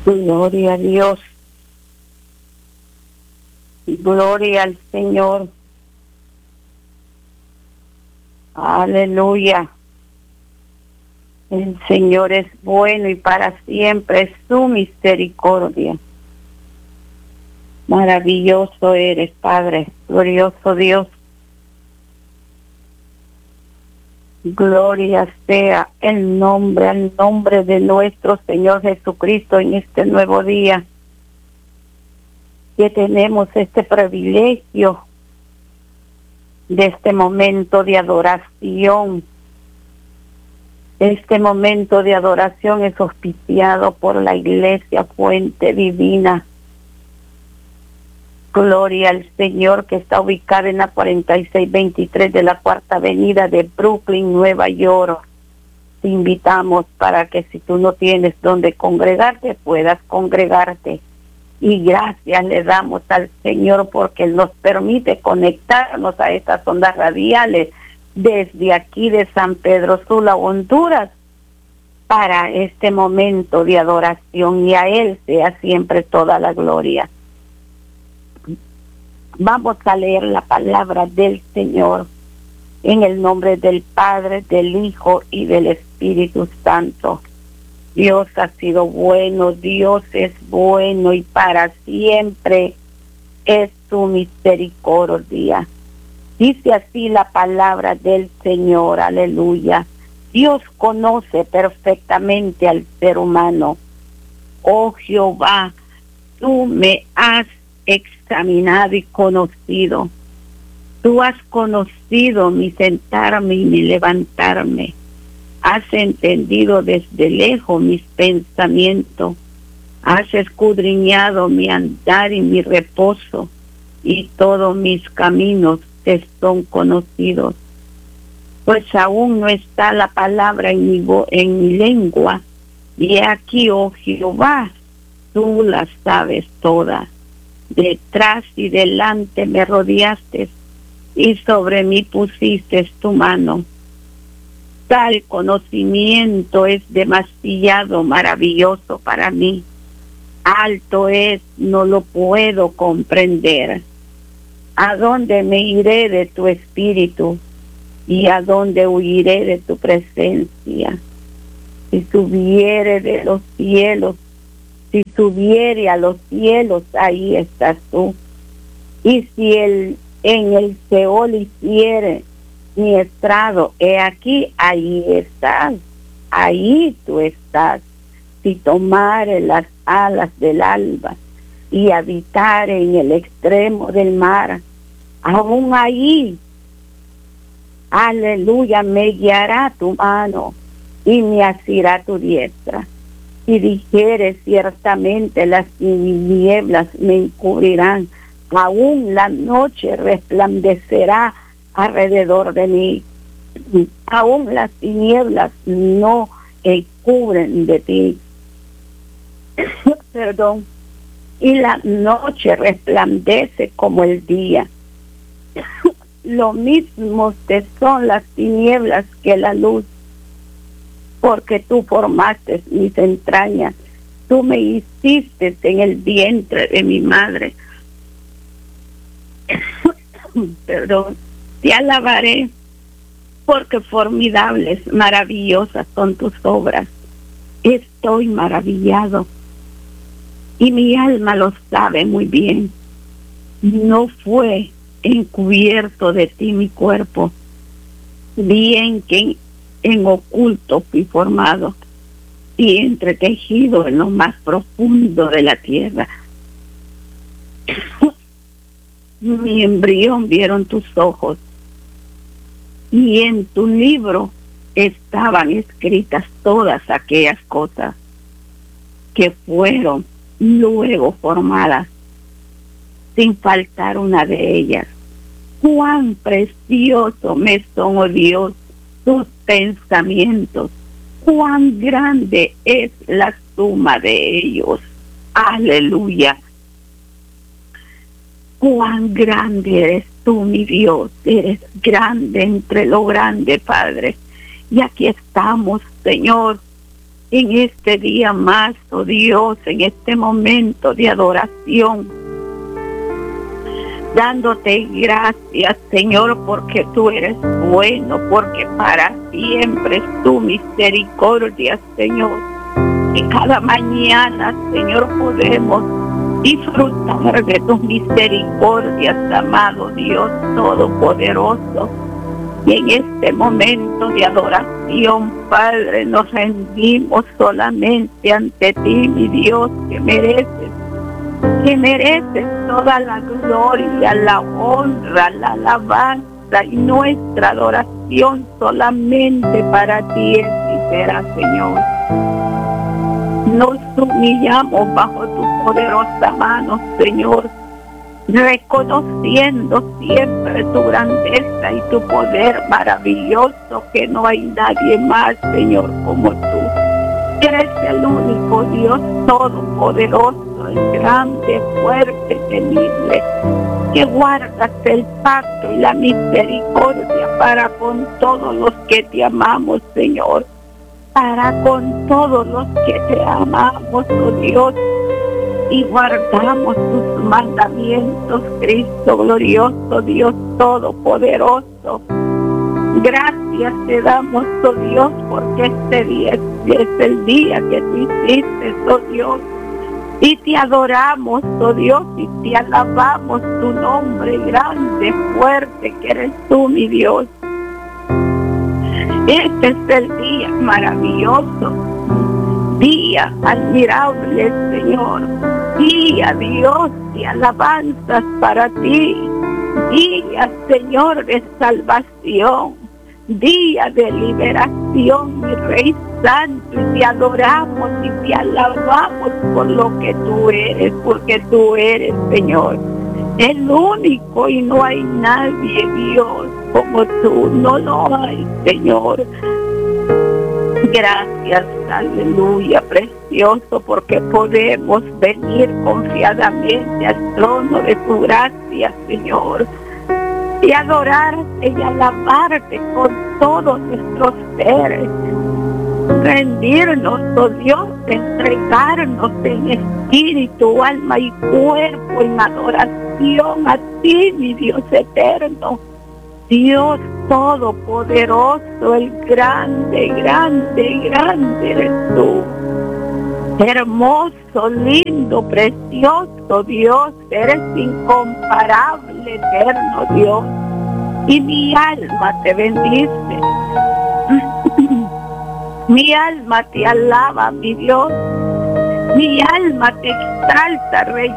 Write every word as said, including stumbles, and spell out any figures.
Gloria a Dios. Gloria al Señor. Aleluya. El Señor es bueno y para siempre es su misericordia. Maravilloso eres, Padre, glorioso Dios. Gloria sea el nombre, al nombre de nuestro Señor Jesucristo en este nuevo día, que tenemos este privilegio de este momento de adoración. Este momento de adoración es auspiciado por la Iglesia Fuente Divina. Gloria al Señor, que está ubicada en la cuarenta y seis veintitrés de la Cuarta Avenida de Brooklyn, Nueva York. Te invitamos para que si tú no tienes donde congregarte, puedas congregarte. Y gracias le damos al Señor porque Él nos permite conectarnos a estas ondas radiales desde aquí de San Pedro Sula, Honduras, para este momento de adoración, y a Él sea siempre toda la gloria. Vamos a leer la palabra del Señor en el nombre del Padre, del Hijo y del Espíritu Santo. Dios ha sido bueno, Dios es bueno y para siempre es su misericordia. Dice así la palabra del Señor, aleluya. Dios conoce perfectamente al ser humano. Oh Jehová, tú me has examinado y conocido. Tú has conocido mi sentarme y mi levantarme. Has entendido desde lejos mis pensamientos. Has escudriñado mi andar y mi reposo, y todos mis caminos te son conocidos. Pues aún no está la palabra en mi, vo- en mi lengua, y he aquí, oh Jehová, tú la sabes toda. Detrás y delante me rodeaste, y sobre mí pusiste tu mano. Tal conocimiento es demasiado maravilloso para mí. Alto es, no lo puedo comprender. ¿A dónde me iré de tu espíritu? ¿Y a dónde huiré de tu presencia? Si subiere de los cielos, si subiere a los cielos, ahí estás tú. Y si el, en el Seol hiciere mi estrado, he aquí, ahí estás, ahí tú estás. Si tomare las alas del alba y habitare en el extremo del mar, aún ahí, aleluya, me guiará tu mano y me asirá tu diestra. Si dijere ciertamente las tinieblas me encubrirán, aún la noche resplandecerá alrededor de mí. Aún las tinieblas no encubren de ti. Perdón. Y la noche resplandece como el día. Lo mismo te son las tinieblas que la luz, porque tú formaste mis entrañas, tú me hiciste en el vientre de mi madre. Perdón. Te alabaré, porque formidables, maravillosas son tus obras. Estoy maravillado, y mi alma lo sabe muy bien. No fue encubierto de ti mi cuerpo, bien que en, en oculto fui formado y entretejido en lo más profundo de la tierra. Mi embrión vieron tus ojos, y en tu libro estaban escritas todas aquellas cosas que fueron luego formadas, sin faltar una de ellas. Cuán precioso me son, oh Dios, tus pensamientos, cuán grande es la suma de ellos. Aleluya. Cuán grande eres tú, mi Dios, eres grande entre lo grande, Padre. Y aquí estamos, Señor, en este día más, oh Dios, en este momento de adoración, dándote gracias, Señor, porque tú eres bueno, porque para siempre es tu misericordia, Señor. Y cada mañana, Señor, podemos disfrutar de tus misericordias, amado Dios Todopoderoso. Y en este momento de adoración, Padre, nos rendimos solamente ante ti, mi Dios, que mereces, que mereces toda la gloria, la honra, la alabanza y nuestra adoración solamente para ti es y será, Señor. Nos humillamos bajo tu poderosa mano, Señor, reconociendo siempre tu grandeza y tu poder maravilloso, que no hay nadie más, Señor, como tú. Eres el único Dios todopoderoso, el grande, fuerte, temible, que guardas el pacto y la misericordia para con todos los que te amamos, Señor. Para con todos los que te amamos, oh Dios, y guardamos tus mandamientos, Cristo glorioso, Dios todopoderoso. Gracias te damos, oh Dios, porque este día es el día que tú hiciste, oh Dios, y te adoramos, oh Dios, y te alabamos tu nombre grande, fuerte, que eres tú, mi Dios. Este es el día maravilloso, día admirable, Señor, día, Dios, de alabanzas para ti, día, Señor, de salvación, día de liberación, mi Rey Santo, y te adoramos y te alabamos por lo que tú eres, porque tú eres, Señor, el único, y no hay nadie, Dios, como tú, no lo hay, Señor. Gracias, aleluya, precioso, porque podemos venir confiadamente al trono de tu gracia, Señor, y adorarte y alabarte con todos nuestros seres, rendirnos, oh Dios, entregarnos en espíritu, alma y cuerpo en adoración a ti, mi Dios eterno, Dios todopoderoso, el grande, grande, grande eres tú. Hermoso, lindo, precioso Dios, eres incomparable, eterno Dios. Y mi alma te bendice. Mi alma te alaba, mi Dios. Mi alma te exalta, Rey